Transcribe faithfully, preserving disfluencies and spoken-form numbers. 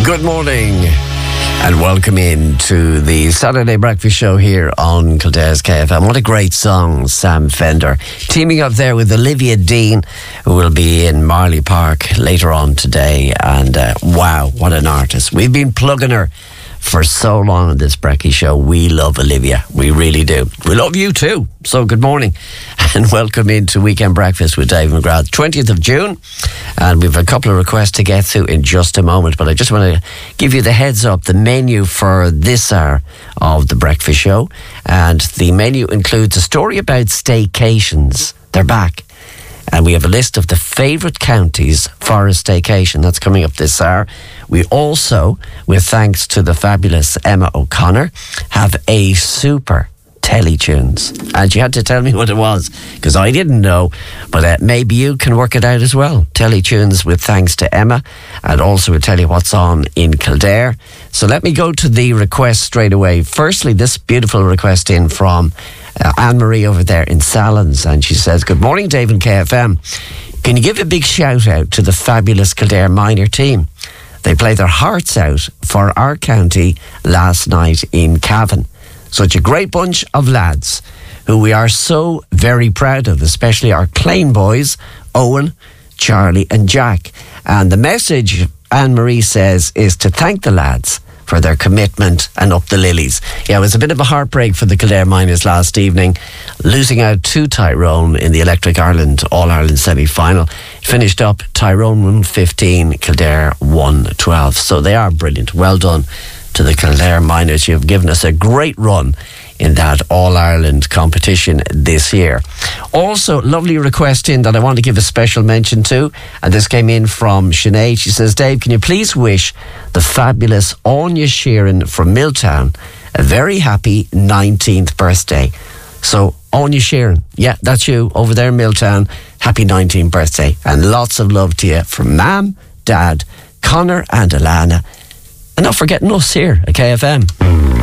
Good morning and welcome in to the Saturday Breakfast Show here on Kildare's K F M. What a great song, Sam Fender. Teaming up there with Olivia Dean, who will be in Marley Park later on today. And uh, wow, what an artist. We've been plugging her for so long on this Brecky Show. We love Olivia. We really do. We love you too. So good morning and welcome into Weekend Breakfast with Dave McGrath. twentieth of June. And we've a couple of requests to get to in just a moment. But I just want to give you the heads up, the menu for this hour of the Breakfast Show. And the menu includes a story about staycations. They're back. And we have a list of the favourite counties for a staycation. That's coming up this hour. We also, with thanks to the fabulous Emma O'Connor, have a super Teletunes. And she had to tell me what it was, because I didn't know. But uh, maybe you can work it out as well. Teletunes with thanks to Emma. And also we'll tell you what's on in Kildare. So let me go to the request straight away. Firstly, this beautiful request in from Uh, Anne-Marie over there in Salons, and she says, good morning, Dave and K F M. Can you give a big shout out to the fabulous Kildare minor team? They played their hearts out for our county last night in Cavan. Such a great bunch of lads who we are so very proud of, especially our Clane boys, Owen, Charlie and Jack. And the message, Anne-Marie says, is to thank the lads for their commitment and up the lilies. Yeah, it was a bit of a heartbreak for the Kildare Miners last evening, losing out to Tyrone in the Electric Ireland All-Ireland semi-final. Finished up, Tyrone won fifteen, Kildare won twelve. So they are brilliant. Well done to the Kildare Miners. You've given us a great run in that All-Ireland competition this year. Also, lovely request in that I want to give a special mention to, and this came in from Sinead. She says, Dave, can you please wish the fabulous Anya Sheeran from Milltown a very happy nineteenth birthday. So, Anya Sheeran, yeah, that's you over there in Milltown. Happy nineteenth birthday, and lots of love to you from Mam, Dad, Connor and Alana. And not forgetting us here at K F M.